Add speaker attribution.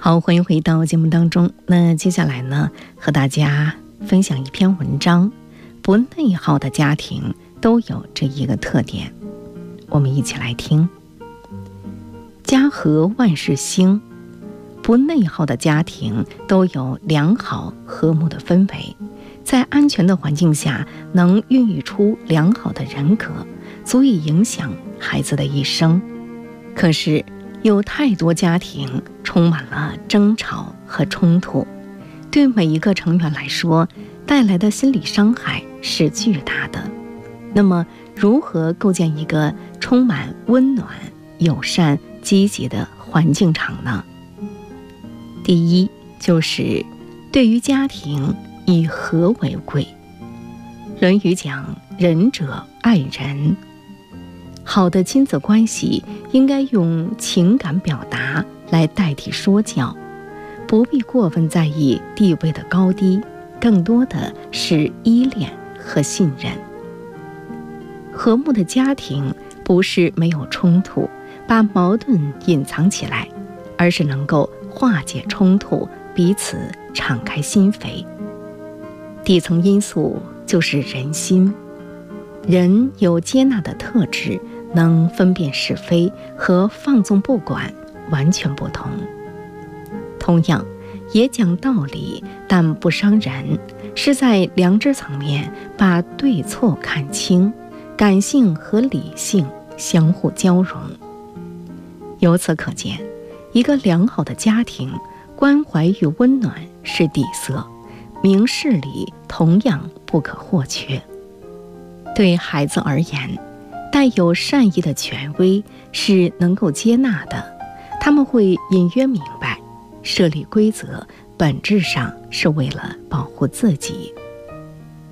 Speaker 1: 好，欢迎回到节目当中。那接下来呢，和大家分享一篇文章。不内耗的家庭都有这一个特点，我们一起来听。家和万事兴，不内耗的家庭都有良好和睦的氛围，在安全的环境下，能孕育出良好的人格，足以影响孩子的一生。可是有太多家庭充满了争吵和冲突，对每一个成员来说，带来的心理伤害是巨大的。那么，如何构建一个充满温暖、友善、积极的环境场呢？第一，就是对于家庭以和为贵。论语讲：仁者爱人。好的亲子关系应该用情感表达来代替说教，不必过分在意地位的高低，更多的是依恋和信任。和睦的家庭不是没有冲突，把矛盾隐藏起来，而是能够化解冲突，彼此敞开心扉。底层因素就是人心，人有接纳的特质，能分辨是非，和放纵不管完全不同。同样也讲道理，但不伤人，是在良知层面把对错看清，感性和理性相互交融。由此可见，一个良好的家庭，关怀与温暖是底色，明事理同样不可或缺。对孩子而言，带有善意的权威是能够接纳的，他们会隐约明白，设立规则本质上是为了保护自己。